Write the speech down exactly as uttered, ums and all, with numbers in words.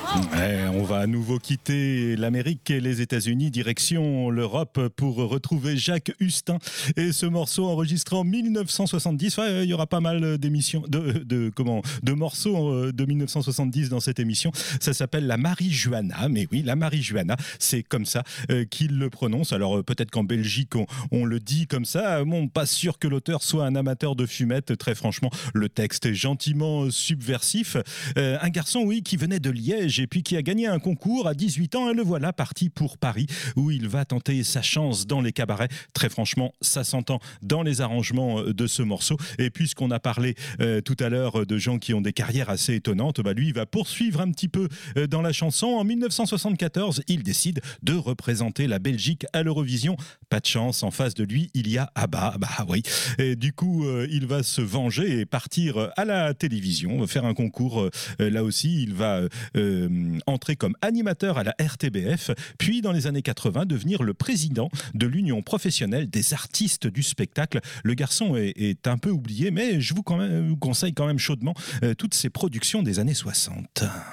Ouais, on va à nouveau quitter l'Amérique et les États-Unis, direction l'Europe pour retrouver Jacques Hustin et ce morceau enregistré en mille neuf cent soixante-dix. Ouais, il y aura pas mal d'émissions, de, de, comment, de morceaux de mille neuf cent soixante-dix dans cette émission. Ça s'appelle la Marijuana, mais oui, la Marijuana, c'est comme ça euh, qu'il le prononce. Alors euh, peut-être qu'en Belgique on, on le dit comme ça. Bon, pas sûr que l'auteur soit un amateur de fumette. Très franchement, le texte est gentiment subversif. Euh, un garçon, oui, qui venait de Liège et puis qui a gagné un concours à dix-huit ans et le voilà parti pour Paris où il va tenter sa chance dans les cabarets. Très franchement, ça s'entend dans les arrangements de ce morceau. Et puisqu'on a parlé euh, tout à l'heure de gens qui ont des carrières assez étonnantes, bah lui, il va poursuivre un petit peu euh, dans la chanson. En mille neuf cent soixante-quatorze, il décide de représenter la Belgique à l'Eurovision. Pas de chance, en face de lui, il y a ABBA. Bah oui. Et du coup, euh, il va se venger et partir à la télévision, faire un concours. Euh, là aussi, il va euh, entrer comme animateur à la R T B F, puis dans les années quatre-vingts, devenir le président de l'Union professionnelle des artistes du spectacle. Le garçon est, est un peu oublié, mais je vous, quand même, vous conseille quand même chaudement euh, toutes ces productions des années soixante.